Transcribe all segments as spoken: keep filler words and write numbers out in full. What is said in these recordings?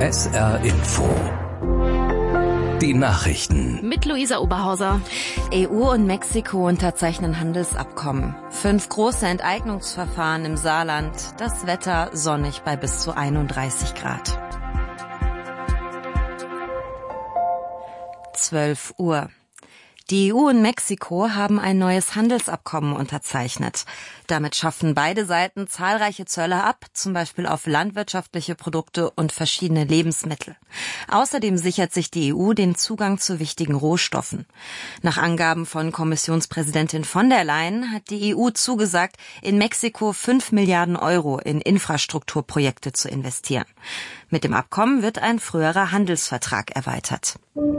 S R Info. Die Nachrichten. Mit Luisa Oberhauser. E U und Mexiko unterzeichnen Handelsabkommen. Fünf große Enteignungsverfahren im Saarland. Das Wetter sonnig bei bis zu einunddreißig Grad. zwölf Uhr. Die E U und Mexiko haben ein neues Handelsabkommen unterzeichnet. Damit schaffen beide Seiten zahlreiche Zölle ab, zum Beispiel auf landwirtschaftliche Produkte und verschiedene Lebensmittel. Außerdem sichert sich die E U den Zugang zu wichtigen Rohstoffen. Nach Angaben von Kommissionspräsidentin von der Leyen hat die E U zugesagt, in Mexiko fünf Milliarden Euro in Infrastrukturprojekte zu investieren. Mit dem Abkommen wird ein früherer Handelsvertrag erweitert.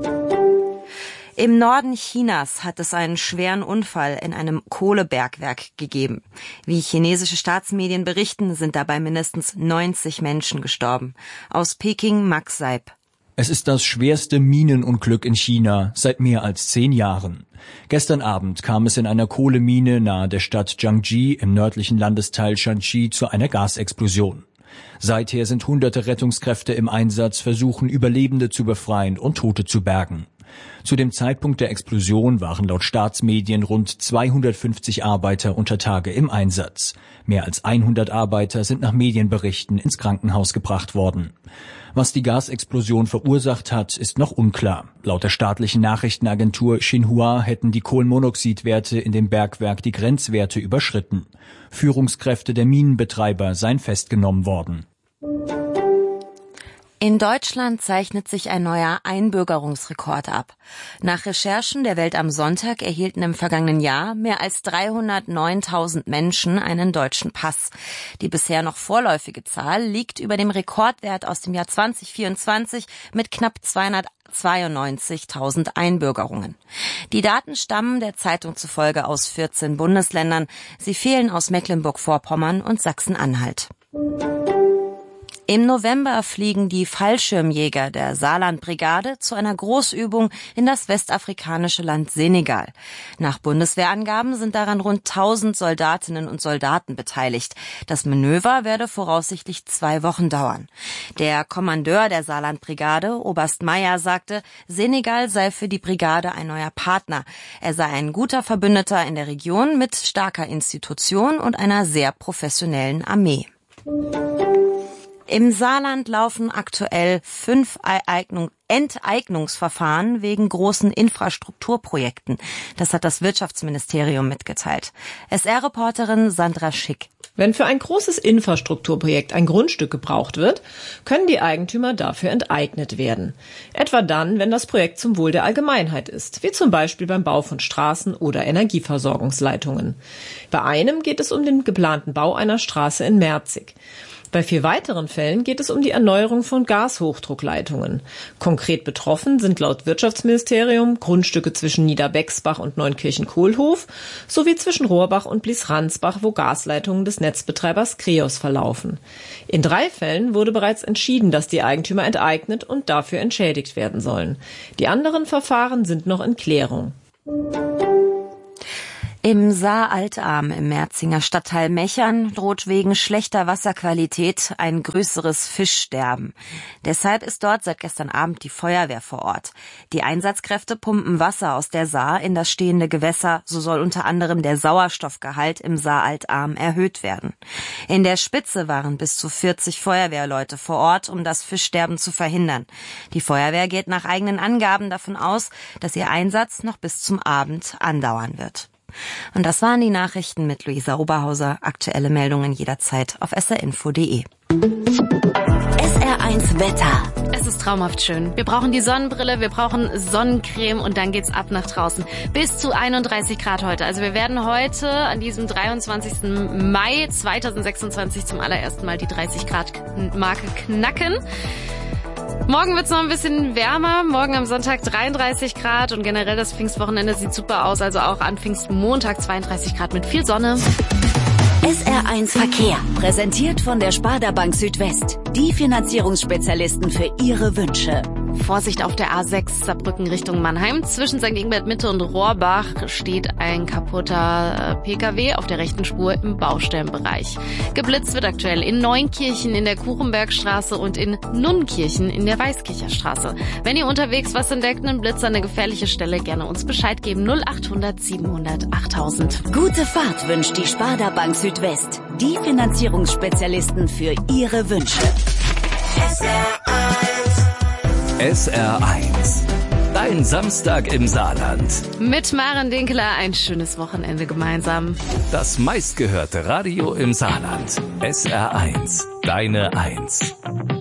Im Norden Chinas hat es einen schweren Unfall in einem Kohlebergwerk gegeben. Wie chinesische Staatsmedien berichten, sind dabei mindestens neunzig Menschen gestorben. Aus Peking Max Seib. Es ist das schwerste Minenunglück in China seit mehr als zehn Jahren. Gestern Abend kam es in einer Kohlemine nahe der Stadt Jiangxi im nördlichen Landesteil Shanxi zu einer Gasexplosion. Seither sind hunderte Rettungskräfte im Einsatz, versuchen Überlebende zu befreien und Tote zu bergen. Zu dem Zeitpunkt der Explosion waren laut Staatsmedien rund zweihundertfünfzig Arbeiter unter Tage im Einsatz. Mehr als hundert Arbeiter sind nach Medienberichten ins Krankenhaus gebracht worden. Was die Gasexplosion verursacht hat, ist noch unklar. Laut der staatlichen Nachrichtenagentur Xinhua hätten die Kohlenmonoxidwerte in dem Bergwerk die Grenzwerte überschritten. Führungskräfte der Minenbetreiber seien festgenommen worden. In Deutschland zeichnet sich ein neuer Einbürgerungsrekord ab. Nach Recherchen der Welt am Sonntag erhielten im vergangenen Jahr mehr als dreihundertneuntausend Menschen einen deutschen Pass. Die bisher noch vorläufige Zahl liegt über dem Rekordwert aus dem Jahr zweitausendvierundzwanzig mit knapp zweihundertzweiundneunzigtausend Einbürgerungen. Die Daten stammen der Zeitung zufolge aus vierzehn Bundesländern. Sie fehlen aus Mecklenburg-Vorpommern und Sachsen-Anhalt. Im November fliegen die Fallschirmjäger der Saarland-Brigade zu einer Großübung in das westafrikanische Land Senegal. Nach Bundeswehrangaben sind daran rund tausend Soldatinnen und Soldaten beteiligt. Das Manöver werde voraussichtlich zwei Wochen dauern. Der Kommandeur der Saarland-Brigade, Oberst Meyer, sagte, Senegal sei für die Brigade ein neuer Partner. Er sei ein guter Verbündeter in der Region mit starker Institution und einer sehr professionellen Armee. Im Saarland laufen aktuell fünf Eignung, Enteignungsverfahren wegen großen Infrastrukturprojekten. Das hat das Wirtschaftsministerium mitgeteilt. S R-Reporterin Sandra Schick. Wenn für ein großes Infrastrukturprojekt ein Grundstück gebraucht wird, können die Eigentümer dafür enteignet werden. Etwa dann, wenn das Projekt zum Wohl der Allgemeinheit ist, wie zum Beispiel beim Bau von Straßen oder Energieversorgungsleitungen. Bei einem geht es um den geplanten Bau einer Straße in Merzig. Bei vier weiteren Fällen geht es um die Erneuerung von Gashochdruckleitungen. Konkret betroffen sind laut Wirtschaftsministerium Grundstücke zwischen Niederbexbach und Neunkirchen-Kohlhof sowie zwischen Rohrbach und Blies-Ransbach, wo Gasleitungen des Netzbetreibers Kreos verlaufen. In drei Fällen wurde bereits entschieden, dass die Eigentümer enteignet und dafür entschädigt werden sollen. Die anderen Verfahren sind noch in Klärung. Im Saar-Altarm im Merzinger Stadtteil Mechern droht wegen schlechter Wasserqualität ein größeres Fischsterben. Deshalb ist dort seit gestern Abend die Feuerwehr vor Ort. Die Einsatzkräfte pumpen Wasser aus der Saar in das stehende Gewässer. So soll unter anderem der Sauerstoffgehalt im Saar-Altarm erhöht werden. In der Spitze waren bis zu vierzig Feuerwehrleute vor Ort, um das Fischsterben zu verhindern. Die Feuerwehr geht nach eigenen Angaben davon aus, dass ihr Einsatz noch bis zum Abend andauern wird. Und das waren die Nachrichten mit Luisa Oberhauser. Aktuelle Meldungen jederzeit auf s r info punkt d e. S R eins Wetter. Es ist traumhaft schön. Wir brauchen die Sonnenbrille, wir brauchen Sonnencreme und dann geht's ab nach draußen. Bis zu einunddreißig Grad heute. Also wir werden heute an diesem dreiundzwanzigsten Mai zweitausendsechsundzwanzig zum allerersten Mal die dreißig Grad Marke knacken. Morgen wird's noch ein bisschen wärmer. Morgen am Sonntag dreiunddreißig Grad und generell das Pfingstwochenende sieht super aus. Also auch an Pfingstmontag zweiunddreißig Grad mit viel Sonne. S R eins Verkehr, präsentiert von der Sparda Bank Südwest. Die Finanzierungsspezialisten für Ihre Wünsche. Vorsicht auf der A sechs Saarbrücken Richtung Mannheim. Zwischen Sankt Ingbert Mitte und Rohrbach steht ein kaputter P K W auf der rechten Spur im Baustellenbereich. Geblitzt wird aktuell in Neunkirchen in der Kuchenbergstraße und in Nunnkirchen in der Weißkircher Straße. Wenn ihr unterwegs was entdeckt, einen Blitz an eine gefährliche Stelle, gerne uns Bescheid geben. null achthundert siebenhundert achttausend. Gute Fahrt wünscht die Sparda Bank Südwest. Die Finanzierungsspezialisten für Ihre Wünsche. S R eins. S R eins. Dein Samstag im Saarland. Mit Maren Dinkeler ein schönes Wochenende gemeinsam. Das meistgehörte Radio im Saarland. S R eins. Deine Eins.